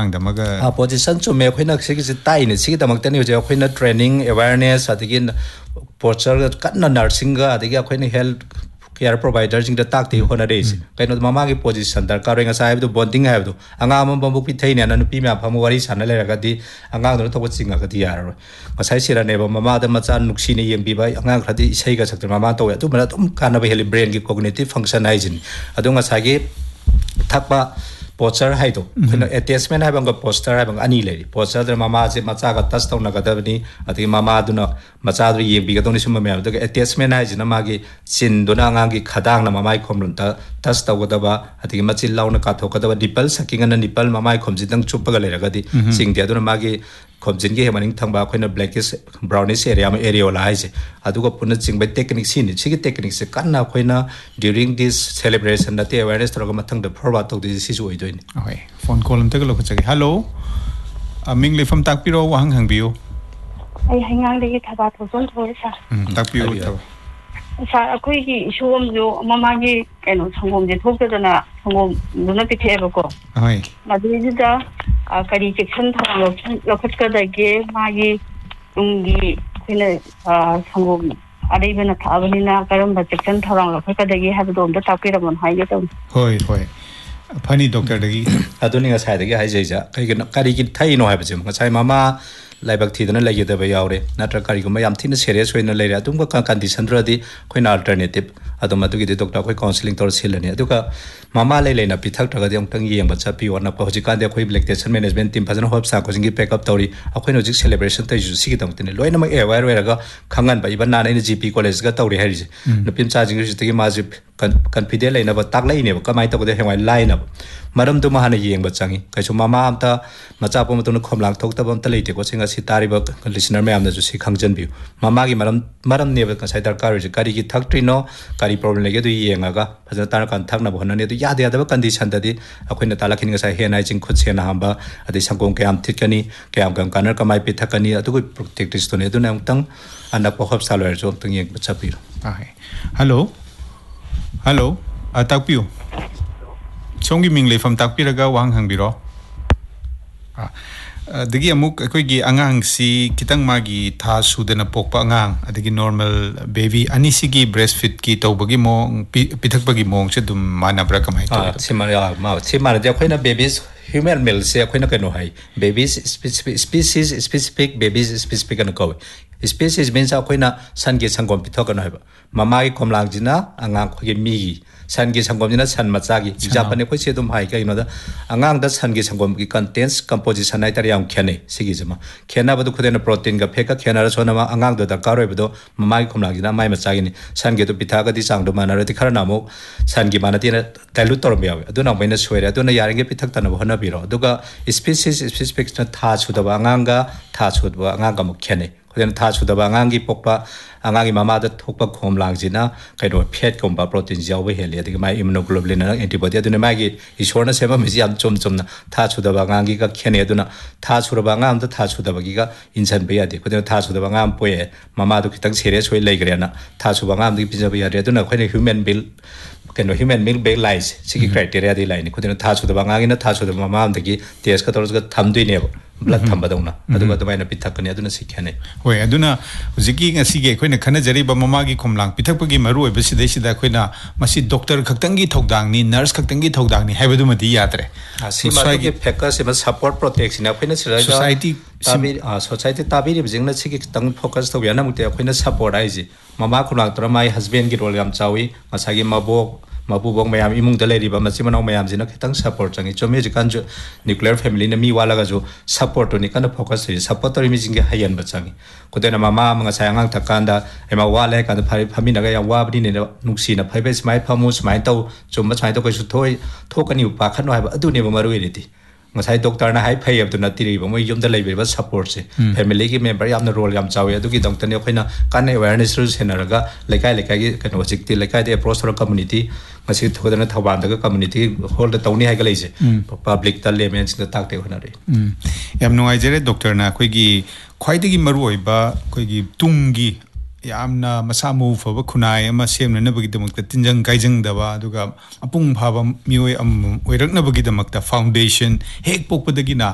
ꯃꯇꯥꯡꯗꯃꯒ position chume khoina sigi tai ni sigi damak tani je khoina training awareness adigi posture kanna nursing ga adigi khoina health care provider jing da takti hona reis kaino mama gi position dar ka renga sai bu bonding hai bu anga am bambu pi thai ne na pi ma pham wari sana le ga di anga do thok chinga ga di yar masai sira ne ba mama da macha nuksi ne yeng bi ba anga khadi isai ga sakta mama to ya tu mara tum kana ba heli brain gi cognitive function hai jin adunga sa gi thakpa posture hai do khina attachment hai bang posture hai bang ani le posture da mama je macha ga touch to na ga da ni ati mama du na macha du yeng bi ga to ni sum ma da attachment hai jin ma gi chin do na ngang gi khadang na mama khom lun ta touch to ga da ba ati ma chin law na ka tho ka da nipple saking na nipple mama khom ji dang chup ga le ga di sing dia du na ma gi khom jin gi hemaning thang ba khoina blackish brownish area ma areola hai je adu ga puna ching ba technique sin ni chi technique se kan na khoina during this celebration na te awareness to ga mathang da forward to di si ju okay phone call am ta ga lo ka hello ming le fam tak pi ro wang hang biu ai hangang de ki thaba tho son thoi sa tak piu sa akoi ki shom jo mama gi keno sangom je thok da na sangom duna pi the ba ko ai madu ji da kari section thang lo khat ka da ge ma gi tungi khina sangom adai bana thabani na karam ba section thang lo khat ka da ge ha do da ta pi ra mon hai ge to hoi Funny doctor dagi aduni nga sai dagi hai jaija kari ki thai no hai bajim nga sai mama laibak thidana lagi da ba yaure natra kari ko mayam thina serious hoina leira tum ka condition radi khoina alternative aduma du gi doctor khoi counseling tor silani aduka mama le leina pithak taga de ongtang yeng ba chapi wana pa hoji kan de khoi lactation management team phajana hob sa ko jingi pick up tori akhoi no jik celebration tai ju sigi dam tene loina ma aware wera khangan ba iban na ne gp college ga tori hari je nupim cha jingi ji tegi ma ji confident leina ba tak lai ne ba kamai ta ko de hengwai lai na maram du ma hana yeng ba changi kaisu mama amta macha po matu no khomlang thok ta bam ta leite ko singa si tari ba listener me amna ju si khangjan bi mama gi maram ne ba ka sai dar kar ji kari gi thak tri no kari problem lege du yenga ga phajana tar kan thak na ba hona ne du ya da ba condition da di akhoi na tala khin ga sai he na jing khut se na hamba adi sangkong ke am thit kani ke am gam kanar kamai pi thakani adu ko practice to ne du na tang anak po khop salwer jo tang yeng ba chapi hello atak piu chongi mingle fam tak piraga wang hang biro dagi amuk koi gi angang si kitang magi tha sudana pokpa angang adagi normal baby ani sigi breastfeed ki tobagi mo pithak bagi mong se dum manabra kamai to simara de khoina babies human male se khoina kano hai babies species specific babies specific an ko species means khoina san ge sangom pithok kan haiba mama gi khomlang jina angang khogi mi san gi sangom jina san macha gi example ne khoi se dum hai ka ino da angang da san gi sangom gi contents composition ai tar yam khene sigi jama khena badu khudena protein ga pheka khena ra sona ma angang da ka roi bado mama gi khomlang jina mai macha gi ni san ge to pitha ga di chang do mana ra ti khara na mo san gi mana ti na dilute tor me yawe aduna maina soira aduna yaring ge pithak tan ba hona biro aduga species specific na tha chu da angang ga tha chu da angang ga mu khene khudena tha chu da angang gi pokpa angang gi mama da thokpa khomlang jina kaino fat komba protein jaw we hele adi mai immunoglobulin na antibody aduna mai gi ishorna sema mi yam chom na tha chu da angang gi ga khene aduna tha chu da angang da tha chu da gi ga insan be adi khudena tha chu da angang poe mama du kitang serious hoy lai gre na tha chu angang di pija be adi aduna khoine human bill keno human milk bag lies sigi criteria di line khudena tha chu da angang na tha chu da mama am dagi test ka torga thamdui ne blood thamba dawna aduga to maina pithakani aduna sikhane hoi aduna hujiki ngasi ge khoina khana jari ba mama gi khomlang pithakpagi maru oiba sidai sida khoina masi doctor khaktangi thodang ni nurse khaktangi thodang ni haibadu madi yadre sima ge focus ma support protection khoina sira society tabi ri jingna sigi tang focus to yana mute khoina support ai ji mama khomlang tora mai husband gi role yam chawi masagi mabubong mayam imung da leri ba machimano mayam jina khitang support changi chomi jikan jo nuclear family na mi wala ga jo support ni kana focus ri support ri mi jinge hayan ba changi kodena mama mga sayangang takanda ema wala ka da phami na ga ya wabni ne nuksi na phaibe smai phamu smai tau chumba smai to ko su thokani pa khan wa ba adu ne ba maru ri ti ngasai doctor na hai phai abduna tiri ba moi yum da lei ba support se family gi member yam na role yam chawi adu gi doctor ne khoina kan awareness ru senaraga lekai gi kan wajik ti lekai de approach ro community ngasi thodana thawban da community hall da tawni hai ga leise public ta lemens da tak te hona re yam noi jere doctor na khoi gi khwai de gi maru oi ba khoi gi tungi yamna masamu faba khunai ama semna na bagi damak tinjang gaijang daba aduga apung phaba mioi am oirak na bagi damak ta foundation hek pokpadagi na